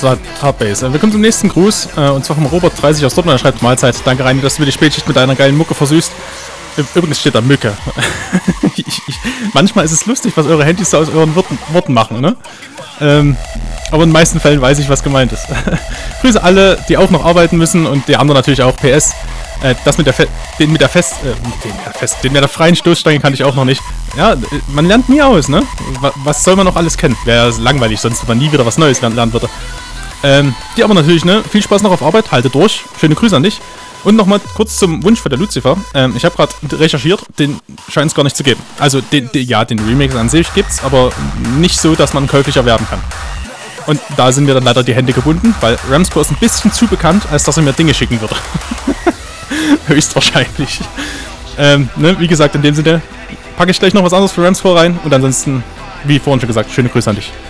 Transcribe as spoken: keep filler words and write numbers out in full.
Hard, Hardbase. Wir kommen zum nächsten Gruß, äh, und zwar vom Robert dreißig aus Dortmund. Er schreibt Mahlzeit. Danke, Reini, dass du mir die Spätschicht mit deiner geilen Mucke versüßt. Übrigens steht da Mücke. ich, ich, manchmal ist es lustig, was eure Handys so aus euren Worten, Worten machen, ne? Ähm, aber in den meisten Fällen weiß ich, was gemeint ist. Grüße alle, die auch noch arbeiten müssen und die anderen natürlich auch. P S. Äh, das mit der Fe den mit der Fest, äh, den, ja, Fest, den mit der freien Stoßstange kannte ich auch noch nicht. Ja, man lernt nie aus, ne? Was soll man noch alles kennen? Wäre ja langweilig, sonst man nie wieder was Neues lernen würde. Ähm, die aber natürlich, ne? Viel Spaß noch auf Arbeit, halte durch. Schöne Grüße an dich. Und nochmal kurz zum Wunsch von der Lucifer. Ähm, ich habe gerade recherchiert, den scheint es gar nicht zu geben. Also, den, den, ja, den Remix an sich gibt's, aber nicht so, dass man käuflich erwerben kann. Und da sind mir dann leider die Hände gebunden, weil Ramsco ist ein bisschen zu bekannt, als dass er mir Dinge schicken würde. Höchstwahrscheinlich. Ähm, ne, wie gesagt, in dem Sinne packe ich gleich noch was anderes für Ramsco rein und ansonsten, wie vorhin schon gesagt, schöne Grüße an dich.